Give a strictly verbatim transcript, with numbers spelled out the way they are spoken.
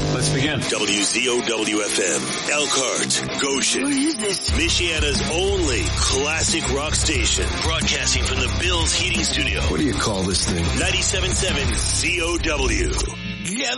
Let's begin. W Z O W F M, Elkhart, Goshen. What is this? Michiana's only classic rock station. Broadcasting from the Bills Heating Studio. What do you call this thing? ninety-seven point seven Z O W. Yeah,